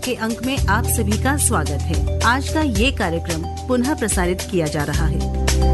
के अंक में आप सभी का स्वागत है। आज का ये कार्यक्रम पुनः प्रसारित किया जा रहा है।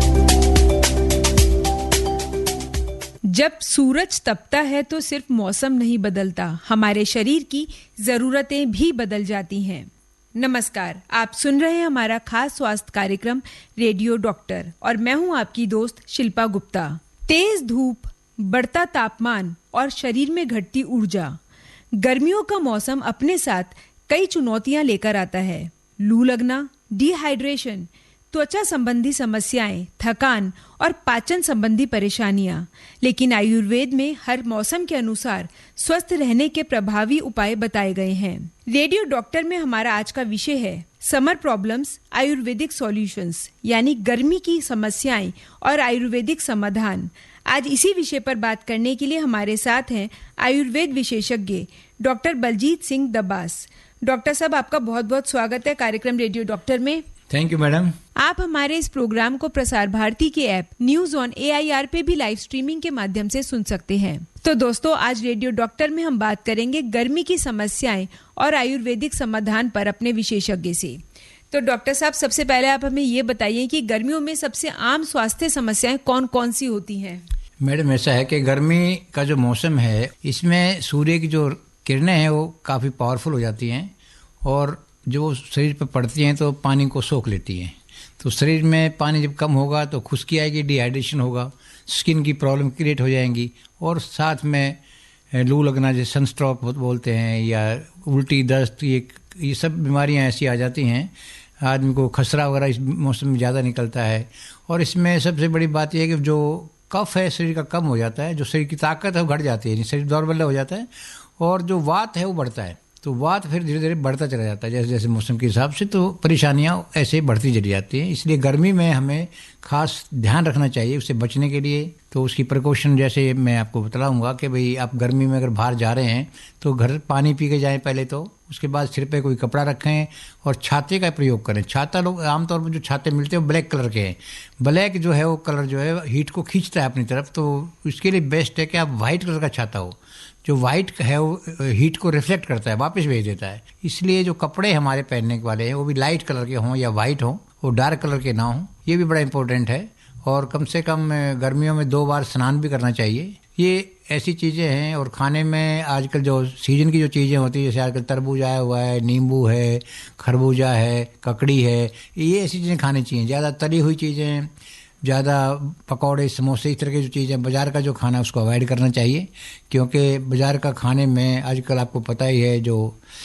जब सूरज तपता है तो सिर्फ मौसम नहीं बदलता, हमारे शरीर की जरूरतें भी बदल जाती हैं। नमस्कार, आप सुन रहे हैं हमारा खास स्वास्थ्य कार्यक्रम रेडियो डॉक्टर और मैं हूं आपकी दोस्त शिल्पा गुप्ता। तेज धूप, बढ़ता तापमान और शरीर में घटती ऊर्जा, गर्मियों का मौसम अपने साथ कई चुनौतियां लेकर आता है। लू लगना, डिहाइड्रेशन, त्वचा संबंधी समस्याएं, थकान और पाचन संबंधी परेशानियां। लेकिन आयुर्वेद में हर मौसम के अनुसार स्वस्थ रहने के प्रभावी उपाय बताए गए हैं। रेडियो डॉक्टर में हमारा आज का विषय है समर प्रॉब्लम्स आयुर्वेदिक सॉल्यूशंस, यानी गर्मी की समस्याएं और आयुर्वेदिक समाधान। आज इसी विषय पर बात करने के लिए हमारे साथ हैं आयुर्वेद विशेषज्ञ डॉक्टर बलजीत सिंह दबास। डॉक्टर साहब, आपका बहुत बहुत स्वागत है कार्यक्रम रेडियो डॉक्टर में। Thank you madam. आप हमारे इस प्रोग्राम को प्रसार भारती के ऐप न्यूज ऑन AIR पे भी लाइव स्ट्रीमिंग के माध्यम से सुन सकते हैं। तो दोस्तों, आज रेडियो डॉक्टर में हम बात करेंगे गर्मी की समस्याएं और आयुर्वेदिक समाधान पर अपने विशेषज्ञ से। तो डॉक्टर साहब, सबसे पहले आप हमें ये बताइए कि गर्मियों में सबसे आम स्वास्थ्य समस्याएं कौन कौन सी होती हैं? मैडम, ऐसा है कि गर्मी का जो मौसम है इसमें सूर्य की जो किरणें हैं वो काफ़ी पावरफुल हो जाती हैं और जो शरीर पर पड़ती हैं तो पानी को सोख लेती हैं। तो शरीर में पानी जब कम होगा तो खुश्की आएगी, डिहाइड्रेशन होगा, स्किन की प्रॉब्लम क्रिएट हो जाएंगी और साथ में लू लगना, जैसे सनस्ट्रोक बोलते हैं, या उल्टी दस्त, ये सब बीमारियां ऐसी आ जाती हैं। आदमी को खसरा वगैरह इस मौसम में ज़्यादा निकलता है। और इसमें सबसे बड़ी बात यह है कि जो कफ है शरीर का कम हो जाता है, जो शरीर की ताकत है वो घट जाती है, शरीर दुर्बल हो जाता है और जो वात है वो बढ़ता है। तो वात फिर धीरे धीरे बढ़ता चला जाता है जैसे जैसे मौसम के हिसाब से, तो परेशानियां ऐसे ही बढ़ती चली जाती हैं। इसलिए गर्मी में हमें खास ध्यान रखना चाहिए उससे बचने के लिए। तो उसकी प्रिकॉशन जैसे मैं आपको बतलाऊंगा कि भाई आप गर्मी में अगर बाहर जा रहे हैं तो घर पानी पी के जाएं पहले, तो उसके बाद सिर पे कोई कपड़ा रखें और छाते का प्रयोग करें। छाता, लोग आमतौर पर जो छाते मिलते हैं वो ब्लैक कलर के हैं। ब्लैक जो है वो कलर जो है हीट को खींचता है अपनी तरफ, तो उसके लिए बेस्ट है कि आप वाइट कलर का छाता हो। जो वाइट है वो हीट को रिफ्लेक्ट करता है, वापस भेज देता है। इसलिए जो कपड़े हमारे पहनने वाले हैं वो भी लाइट कलर के हों या वाइट हों, वो डार्क कलर के ना हों, ये भी बड़ा इंपॉर्टेंट है। और कम से कम गर्मियों में 2 बार स्नान भी करना चाहिए। ये ऐसी चीज़ें हैं। और खाने में आजकल जो सीजन की जो चीज़ें होती हैं, जैसे आजकल तरबूज आया हुआ है, नींबू है, खरबूजा है, ककड़ी है, ये ऐसी चीज़ें खानी चाहिए। ज़्यादा तली हुई चीज़ें, ज़्यादा पकौड़े, समोसे, इस तरह की जो चीज़ें, बाज़ार का जो खाना उसको अवॉइड करना चाहिए। क्योंकि बाज़ार का खाने में आजकल आपको पता ही है जो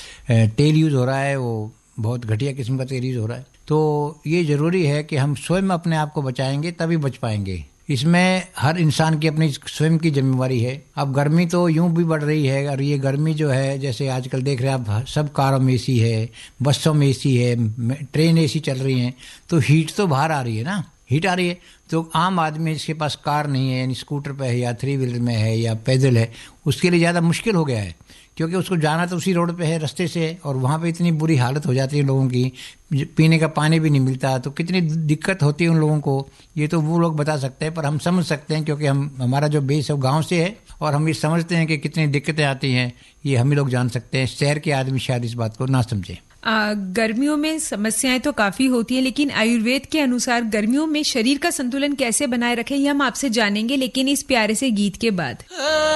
तेल यूज़ हो रहा है वो बहुत घटिया किस्म का तेल यूज़ हो रहा है। तो ये ज़रूरी है कि हम स्वयं अपने आप को बचाएंगे तभी बच पाएंगे। इसमें हर इंसान की अपनी स्वयं की जिम्मेवारी है। अब गर्मी तो यूं भी बढ़ रही है और ये गर्मी जो है, जैसे आजकल देख रहे हैं आप, सब कारों में AC है, बसों में AC है, ट्रेन AC चल रही हैं, तो हीट तो बाहर आ रही है ना, हीट आ रही है। तो आम आदमी जिसके पास कार नहीं है, यानी स्कूटर पे है या 3 व्हीलर में है या पैदल है, उसके लिए ज़्यादा मुश्किल हो गया है। क्योंकि उसको जाना तो उसी रोड पे है, रास्ते से, और वहाँ पे इतनी बुरी हालत हो जाती है लोगों की, पीने का पानी भी नहीं मिलता, तो कितनी दिक्कत होती है उन लोगों को, ये तो वो लोग बता सकते हैं। पर हम समझ सकते हैं क्योंकि हमारा जो बेस है वो गाँव से है और हम ये समझते हैं कि कितनी दिक्कतें आती हैं, ये हम ही लोग जान सकते हैं। शहर के आदमी शायद इस बात को ना समझे। गर्मियों में समस्याएं तो काफी होती हैं, लेकिन आयुर्वेद के अनुसार गर्मियों में शरीर का संतुलन कैसे बनाए रखें ये हम आपसे जानेंगे, लेकिन इस प्यारे से गीत के बाद।